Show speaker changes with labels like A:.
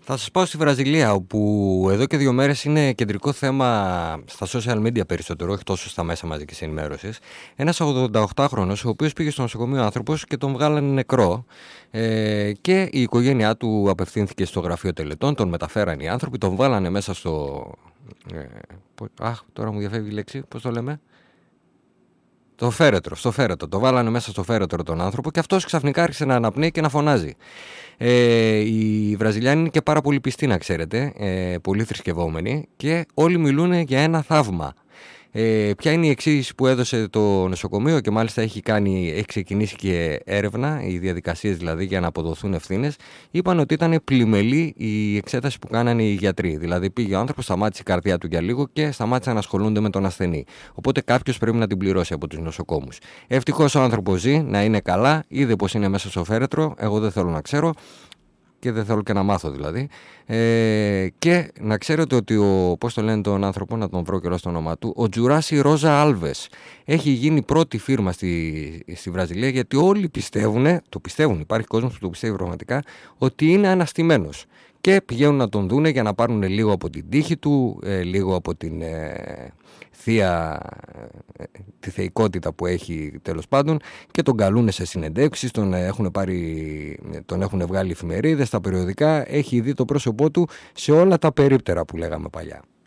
A: Θα σας πάω στη Βραζιλία, όπου εδώ και 2 μέρες είναι κεντρικό θέμα στα social media περισσότερο, όχι τόσο στα μέσα μαζικής ενημέρωσης. Ένας 88χρονος, ο οποίος πήγε στο νοσοκομείο άνθρωπος και τον βγάλανε νεκρό, και η οικογένειά του απευθύνθηκε στο γραφείο τελετών, τον μεταφέραν οι άνθρωποι, τον βάλανε μέσα στο... τώρα μου διαφεύγει η λέξη, πώς το λέμε? Στο φέρετρο. Το βάλανε μέσα στο φέρετρο τον άνθρωπο και αυτός ξαφνικά άρχισε να αναπνέει και να φωνάζει. Οι Βραζιλιάνοι είναι και πάρα πολύ πιστοί, να ξέρετε, πολύ θρησκευόμενοι, και όλοι μιλούν για ένα θαύμα. Ποια είναι η εξήγηση που έδωσε το νοσοκομείο, και μάλιστα έχει ξεκινήσει και έρευνα, οι διαδικασίες δηλαδή για να αποδοθούν ευθύνες. Είπαν ότι ήταν πλημελή η εξέταση που κάνανε οι γιατροί. Δηλαδή πήγε ο άνθρωπος, σταμάτησε η καρδιά του για λίγο και σταμάτησε να ασχολούνται με τον ασθενή. Οπότε κάποιος πρέπει να την πληρώσει από τους νοσοκόμους. Ευτυχώς ο άνθρωπος ζει, να είναι καλά, είδε πως είναι μέσα στο φέρετρο. Εγώ δεν θέλω να ξέρω. Και δεν θέλω και να μάθω δηλαδή. Και να ξέρετε ότι πώς το λένε τον άνθρωπο, να τον βρω καιρό στο όνομα του, ο Τζουράσι Ρόζα Άλβες έχει γίνει πρώτη φίρμα στη Βραζιλία, γιατί όλοι πιστεύουν, υπάρχει κόσμος που το πιστεύει πραγματικά, ότι είναι αναστημένος. Και πηγαίνουν να τον δούνε για να πάρουν λίγο από την τύχη του, λίγο από την τη θεϊκότητα που έχει, τέλος πάντων, και τον καλούν σε συνεντεύξεις, τον έχουν βγάλει εφημερίδες, στα περιοδικά, έχει δει το πρόσωπό του σε όλα τα περίπτερα που λέγαμε παλιά.